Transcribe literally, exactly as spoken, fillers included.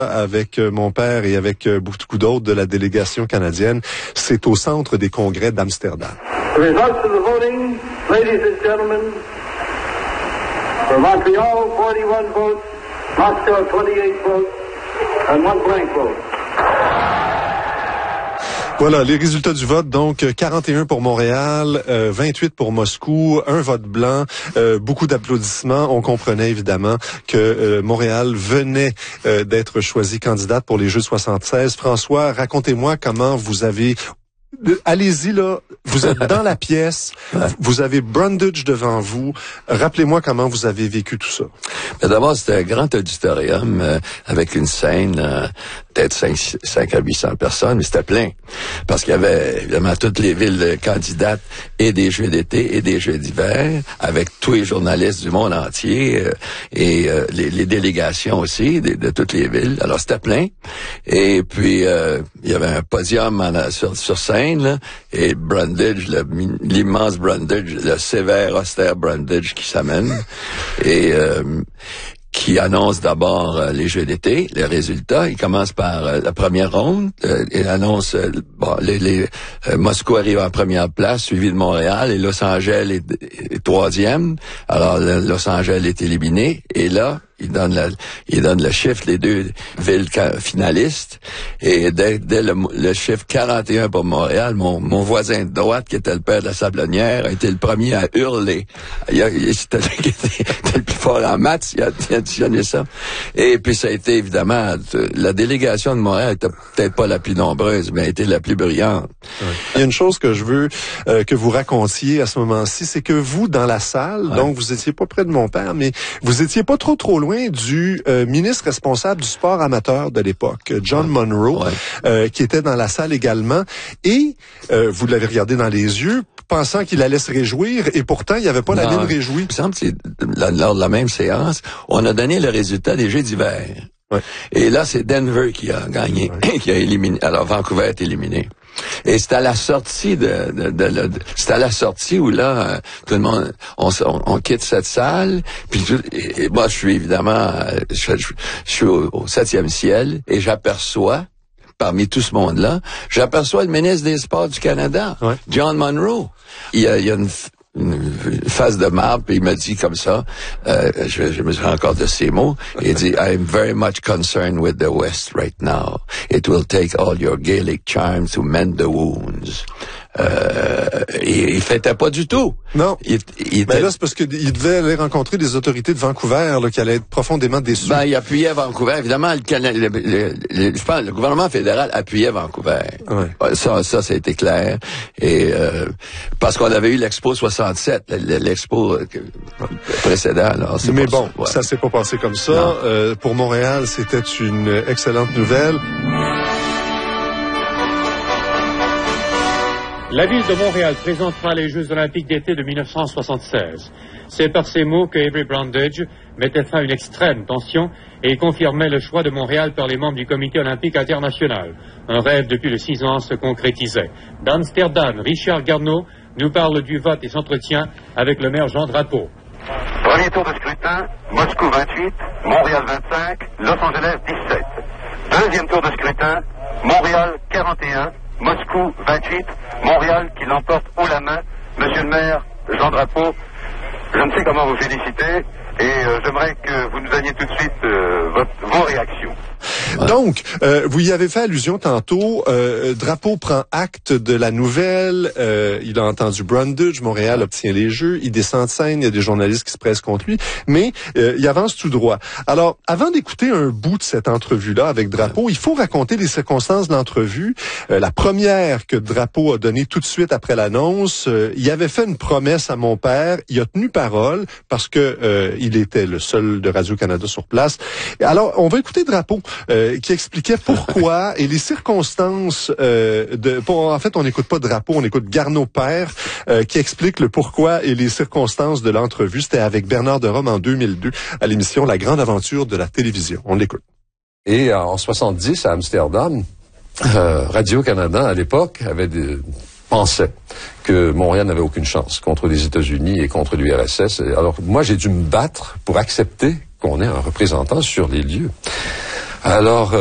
avec mon père et avec beaucoup d'autres de la délégation canadienne. C'est au centre des congrès d'Amsterdam. The results of the voting, ladies and gentlemen, for Montreal, forty-one votes, Moscow, twenty-eight votes, and one blank vote. Voilà, les résultats du vote, donc quarante et un pour Montréal, euh, vingt-huit pour Moscou, un vote blanc, euh, beaucoup d'applaudissements. On comprenait évidemment que euh, Montréal venait euh, d'être choisi candidate pour les Jeux soixante-seize. François, racontez-moi comment vous avez... Allez-y là, vous êtes dans la pièce, vous avez Brundage devant vous. Rappelez-moi comment vous avez vécu tout ça. Mais d'abord, c'était un grand auditorium euh, avec une scène, euh, peut-être cinq à huit cents personnes, mais c'était plein. Parce qu'il y avait évidemment toutes les villes candidates et des Jeux d'été et des Jeux d'hiver, avec tous les journalistes du monde entier euh, et euh, les, les délégations aussi de, de toutes les villes. Alors c'était plein. Et puis, euh, il y avait un podium en, sur, sur scène. Là, et Brundage, le, l'immense Brundage, le sévère, austère Brundage qui s'amène et euh, qui annonce d'abord euh, les Jeux d'été, les résultats. Il commence par euh, la première ronde. Euh, il annonce euh, bon, les, les euh, Moscou arrive en première place, suivi de Montréal, et Los Angeles est, est troisième. Alors le, Los Angeles est éliminé, et là il donne la, il donne le chiffre des deux villes finalistes, et dès, dès le, le chiffre quarante et un pour Montréal, mon, mon voisin de droite, qui était le père de la Sablonnière, a été le premier à hurler. Il a, il, c'était, il était le plus fort en maths, il a, il a additionné ça. Et puis ça a été évidemment, la délégation de Montréal était peut-être pas la plus nombreuse, mais a été la plus brillante. Ouais. Il y a une chose que je veux euh, que vous racontiez à ce moment-ci, c'est que vous, dans la salle, ouais. donc vous étiez pas près de mon père, mais vous étiez pas trop trop loin du euh, ministre responsable du sport amateur de l'époque, John Monroe, ouais. euh, qui était dans la salle également. Et euh, vous l'avez regardé dans les yeux, pensant qu'il allait se réjouir, et pourtant, il n'y avait pas non, la mine réjouie. Il me semble que c'est lors de la même séance, on a donné le résultat des Jeux d'hiver. Ouais. Et là, c'est Denver qui a gagné, ouais. qui a éliminé. Alors, Vancouver est éliminé. Et c'est à la sortie de, de, de, de, de c'est à la sortie où là, euh, tout le monde, on, on, on quitte cette salle. Puis tout, et, et moi, je suis évidemment, je, je, je suis au, au septième ciel et j'aperçois, parmi tout ce monde-là, j'aperçois le ministre des Sports du Canada, ouais. John Monroe. Il y a, il y a une une face de marbre, puis il m'a dit comme ça, euh, je, je me souviens encore de ces mots, il dit, I'm very much concerned with the West right now. It will take all your Gaelic charms to mend the wounds. Euh, il, il fêtait pas du tout. Non. Il, il ben était... là, c'est parce qu'il devait aller rencontrer des autorités de Vancouver, là, qui allaient être profondément déçus. Ben, il appuyait Vancouver. Évidemment, le, le, le, le, je pense, le gouvernement fédéral appuyait Vancouver. Ouais. Ça, ça, ça a été clair. Et, euh, parce qu'on avait eu l'Expo soixante-sept, l'expo précédent, alors. C'est Mais bon, ça, ouais. ça s'est pas passé comme ça. Euh, pour Montréal, c'était une excellente nouvelle. La ville de Montréal présentera les Jeux olympiques d'été de dix-neuf cent soixante-seize. C'est par ces mots que Avery Brundage mettait fin à une extrême tension et confirmait le choix de Montréal par les membres du Comité olympique international. Un rêve depuis le six ans se concrétisait. D'Amsterdam, Richard Garneau nous parle du vote et s'entretient avec le maire Jean Drapeau. Premier tour de scrutin, Moscou vingt-huit, Montréal vingt-cinq, Los Angeles dix-sept. Deuxième tour de scrutin, Montréal quarante et un, Moscou vingt-huit, Montréal qui l'emporte haut la main. Monsieur le maire, Jean Drapeau, je ne sais comment vous féliciter et euh, j'aimerais que vous nous donniez tout de suite euh, votre, vos réactions. Donc, euh, vous y avez fait allusion tantôt. Euh, Drapeau prend acte de la nouvelle. Euh, il a entendu Brundage. Montréal obtient les Jeux. Il descend de scène. Il y a des journalistes qui se pressent contre lui. Mais euh, il avance tout droit. Alors, avant d'écouter un bout de cette entrevue-là avec Drapeau, il faut raconter les circonstances de l'entrevue. Euh, la première que Drapeau a donnée tout de suite après l'annonce, euh, il avait fait une promesse à mon père. Il a tenu parole parce que euh, il était le seul de Radio-Canada sur place. Alors, on va écouter Drapeau. Euh, qui expliquait pourquoi et les circonstances euh, de... Pour, en fait, on n'écoute pas Drapeau, on écoute Garneau père euh, qui explique le pourquoi et les circonstances de l'entrevue. C'était avec Bernard de Rome en deux mille deux à l'émission La Grande Aventure de la télévision. On l'écoute. Et en soixante-dix, à Amsterdam, euh, Radio-Canada, à l'époque, avait des... pensait que Montréal n'avait aucune chance contre les États-Unis et contre l'U R S S. Alors, moi, j'ai dû me battre pour accepter qu'on ait un représentant sur les lieux. Alors,